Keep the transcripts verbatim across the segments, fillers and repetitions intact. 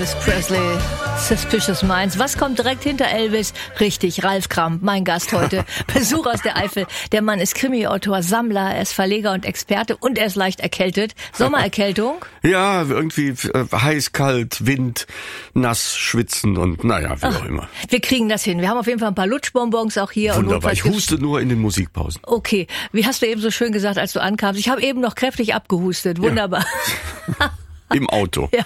Elvis Presley, Suspicious Minds. Was kommt direkt hinter Elvis? Richtig, Ralf Kramp, mein Gast heute. Besuch aus der Eifel. Der Mann ist Krimi-Autor, Sammler, er ist Verleger und Experte und er ist leicht erkältet. Sommererkältung? Ja, irgendwie äh, heiß, kalt, Wind, nass, schwitzen und naja, wie auch immer. Wir kriegen das hin. Wir haben auf jeden Fall ein paar Lutschbonbons auch hier. Wunderbar, und ich huste nur in den Musikpausen. Okay, wie hast du eben so schön gesagt, als du ankamst? Ich habe eben noch kräftig abgehustet. Wunderbar. Ja. Im Auto. Ja.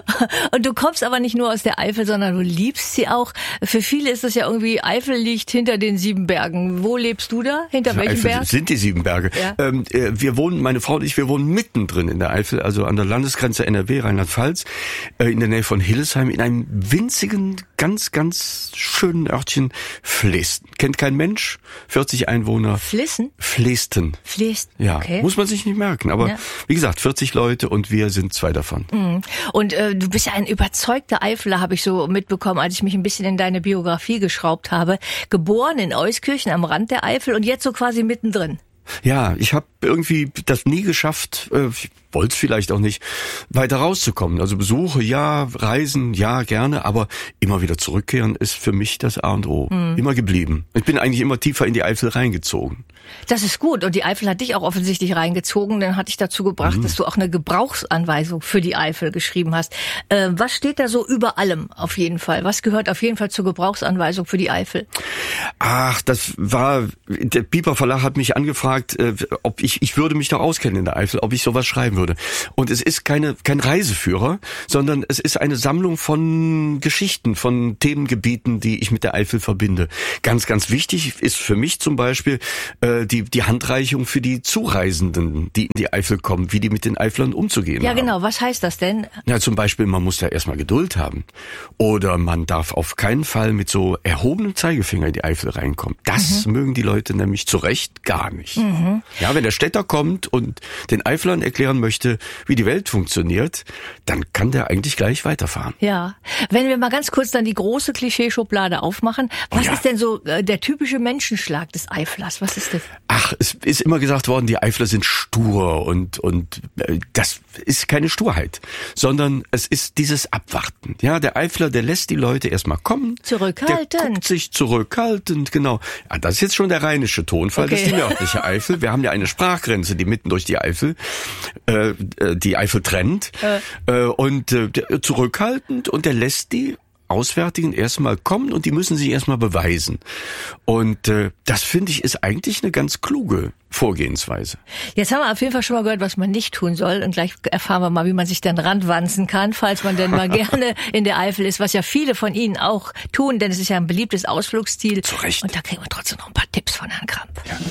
Und du kommst aber nicht nur aus der Eifel, sondern du liebst sie auch. Für viele ist es ja irgendwie, Eifel liegt hinter den sieben Bergen. Wo lebst du da? Hinter welchem Eifel Berg? Sind die sieben Berge. Ja. Ähm, wir wohnen, meine Frau und ich, wir wohnen mittendrin in der Eifel, also an der Landesgrenze N R W, Rheinland-Pfalz, äh, in der Nähe von Hildesheim, in einem winzigen, ganz, ganz schönen Örtchen Vleesten. Kennt kein Mensch, vierzig Einwohner. Flissen? Vleesten. Fleesten, Ja, okay. muss man sich nicht merken, aber Ja. wie gesagt, vierzig Leute und wir sind zwei davon. Mhm. Und äh, du bist ja ein überzeugter Eifeler, habe ich so mitbekommen, als ich mich ein bisschen in deine Biografie geschraubt habe. Geboren in Euskirchen am Rand der Eifel und jetzt so quasi mittendrin. Ja, ich habe irgendwie das nie geschafft, äh, ich wollte es vielleicht auch nicht, weiter rauszukommen. Also Besuche, ja, Reisen, ja, gerne, aber immer wieder zurückkehren ist für mich das A und O. Mhm. Immer geblieben. Ich bin eigentlich immer tiefer in die Eifel reingezogen. Das ist gut und die Eifel hat dich auch offensichtlich reingezogen, dann hat dich dazu gebracht, mhm. dass du auch eine Gebrauchsanweisung für die Eifel geschrieben hast. Äh, was steht da so über allem auf jeden Fall? Was gehört auf jeden Fall zur Gebrauchsanweisung für die Eifel? Ach, das war, der Piper Verlag hat mich angefragt, äh, ob ich, ich würde mich doch auskennen in der Eifel, ob ich sowas schreiben würde. Und es ist keine, kein Reiseführer, sondern es ist eine Sammlung von Geschichten, von Themengebieten, die ich mit der Eifel verbinde. Ganz, ganz wichtig ist für mich zum Beispiel äh, die, die Handreichung für die Zureisenden, die in die Eifel kommen, wie die mit den Eiflern umzugehen Ja, haben. genau. Was heißt das denn? Ja, zum Beispiel, man muss ja erstmal Geduld haben. Oder man darf auf keinen Fall mit so erhobenem Zeigefinger in die Eifel reinkommen. Das mhm. mögen die Leute nämlich zu Recht gar nicht. Mhm. Ja, wenn der Städter kommt und den Eiflern erklären möchte, wie die Welt funktioniert, dann kann der eigentlich gleich weiterfahren. Ja. Wenn wir mal ganz kurz dann die große Klischeeschublade aufmachen, was oh ja. ist denn so äh, der typische Menschenschlag des Eiflers? Was ist das? Ach, es ist immer gesagt worden, die Eifler sind stur und und äh, das ist keine Sturheit, sondern es ist dieses Abwarten. Ja, der Eifler, der lässt die Leute erstmal kommen. Zurückhaltend. Der guckt sich zurückhaltend, genau. Ja, das ist jetzt schon der rheinische Tonfall, okay. Das ist die nördliche Eifel. Wir haben ja eine Sprachgrenze, die mitten durch die Eifel, äh, die Eifel trennt. Äh. Äh, und äh, zurückhaltend und der lässt die Auswärtigen erstmal kommen und die müssen sich erstmal beweisen. Und äh, das, finde ich, ist eigentlich eine ganz kluge Vorgehensweise. Jetzt haben wir auf jeden Fall schon mal gehört, was man nicht tun soll. Und gleich erfahren wir mal, wie man sich dann ranwanzen kann, falls man denn mal gerne in der Eifel ist, was ja viele von Ihnen auch tun, denn es ist ja ein beliebtes Ausflugsziel. Zu Recht. Und da kriegen wir trotzdem noch ein paar Tipps von Herrn Kramp.